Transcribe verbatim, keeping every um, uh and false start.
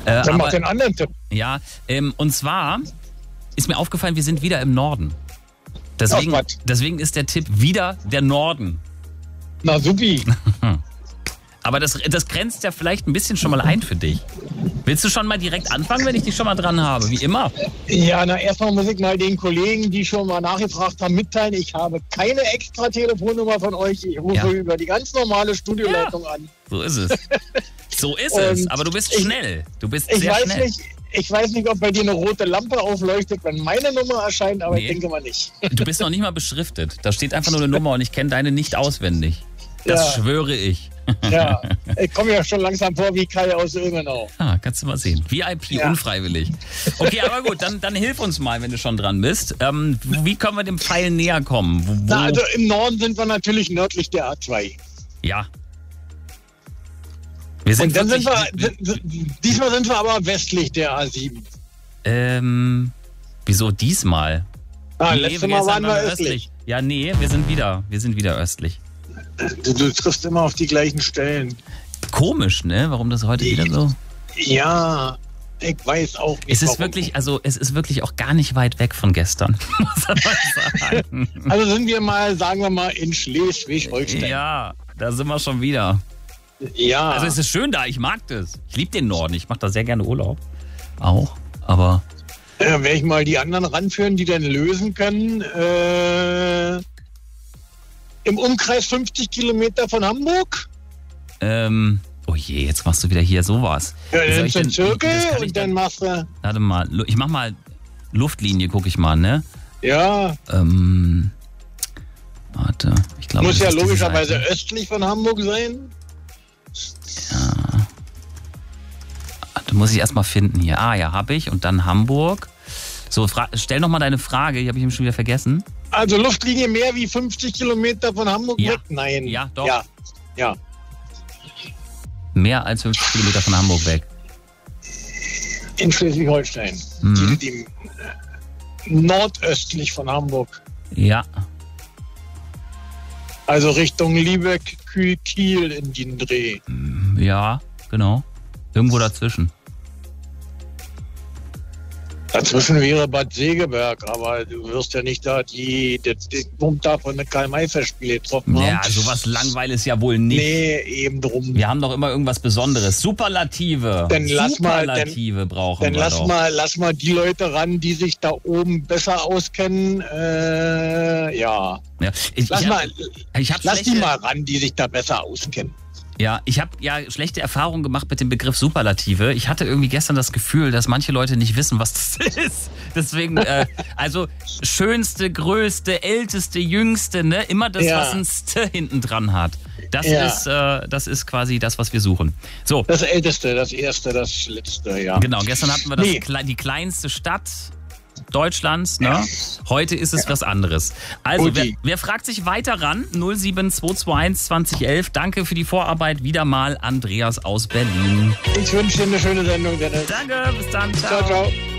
Äh, Dann mach den anderen Tipp. Ja, ähm, und zwar ist mir aufgefallen, wir sind wieder im Norden. Deswegen, Ach, deswegen ist der Tipp wieder der Norden. Na, supi. Aber das, das grenzt ja vielleicht ein bisschen schon mal ein für dich. Willst du schon mal direkt anfangen, wenn ich dich schon mal dran habe? Wie immer. Ja, na, erstmal muss ich mal den Kollegen, die schon mal nachgefragt haben, mitteilen, ich habe keine extra Telefonnummer von euch. Ich rufe Ja. über die ganz normale Studioleitung Ja. an. So ist es. So ist Und es. Aber du bist ich- schnell. Du bist Ich sehr weiß schnell. nicht, ich weiß nicht, ob bei dir eine rote Lampe aufleuchtet, wenn meine Nummer erscheint, aber Nee. ich denke mal nicht. Du bist noch nicht mal beschriftet. Da steht einfach nur eine Nummer und ich kenne deine nicht auswendig. Das Ja. schwöre ich. Ja, ich komme ja schon langsam vor wie Kai aus Ilmenau. Ah, kannst du mal sehen. V I P, Ja. unfreiwillig. Okay, aber gut, dann, dann hilf uns mal, wenn du schon dran bist. Ähm, wie können wir dem Pfeil näher kommen? Wo, wo? Na, also im Norden sind wir natürlich nördlich der A zwei. Ja. Wir sind Und dann sind wirklich, wir, sind- sind- diesmal sind wir aber westlich der A sieben. Ähm, wieso diesmal? Ah, Nee, letztes wir Mal gestern waren wir östlich. Ja, nee, wir sind wieder, wir sind wieder östlich. Du, du triffst immer auf die gleichen Stellen. Komisch, ne? Warum das heute wieder so? Ja, ich weiß auch nicht. Es ist warum. wirklich, also es ist wirklich auch gar nicht weit weg von gestern, muss man sagen. Also sind wir mal, sagen wir mal, in Schleswig-Holstein. Ja, da sind wir schon wieder. Ja. Also es ist schön da, ich mag das. Ich liebe den Norden, ich mache da sehr gerne Urlaub. Auch, aber Äh, werde ich mal die anderen ranführen, die dann lösen können. Äh, Im Umkreis fünfzig Kilometer von Hamburg. ähm, oh je, jetzt machst du wieder hier sowas. Ja, Wie soll dann ich so ein denn- Zirkel das kann ich und dann machst du. Warte mal, Lu- ich mach mal Luftlinie, gucke ich mal, ne? Ja, Ähm, warte, ich glaube, muss das ja ist diese logischerweise Seite. östlich von Hamburg sein. Da muss ich erstmal finden hier. Ah ja, habe ich. Und dann Hamburg. So, fra- stell noch mal deine Frage, die habe ich eben schon wieder vergessen. Also Luftlinie mehr wie fünfzig Kilometer von Hamburg Ja. weg? Nein. Ja, doch. Ja, ja. Mehr als fünfzig Kilometer von Hamburg weg. In Schleswig-Holstein. Mhm. Die, die, äh, nordöstlich von Hamburg. Ja, Also Richtung Lübeck, Kühl, Kiel in den Dreh. ja, genau. Irgendwo dazwischen. Dazwischen wäre Bad Segeberg, aber du wirst ja nicht da die, die, die Punkt da von der Karl-May-Festspiele getroffen haben. Ja, sowas Langweiles ja wohl nicht. Nee, eben drum. Wir haben doch immer irgendwas Besonderes. Superlative. Dann lass mal- dann- Superlative brauchen Dann wir lass doch. mal, lass mal die Leute ran, die sich da oben besser auskennen. Äh, ja. Ja, ich, Lass ich mal, hab, ich hab lass die schlechte- mal ran, die sich da besser auskennen. Ja, ich habe ja schlechte Erfahrungen gemacht mit dem Begriff Superlative. Ich hatte irgendwie gestern das Gefühl, dass manche Leute nicht wissen, was das ist. Deswegen, äh, also schönste, größte, älteste, jüngste, ne? Immer das, Ja. was ein St hinten dran hat. Das Ja. ist, äh, das ist quasi das, was wir suchen. So, Das Älteste, das Erste, das Letzte, ja. genau. Gestern hatten wir das, Nee. kle- die kleinste Stadt Deutschlands, ne? Heute ist es was anderes. Also, wer, Guti. wer fragt sich weiter ran? null sieben zwei zwei eins zwanzig elf. Danke für die Vorarbeit. Wieder mal Andreas aus Berlin. Ich wünsche dir eine schöne Sendung, Dennis. Danke, bis dann. Ciao, ciao.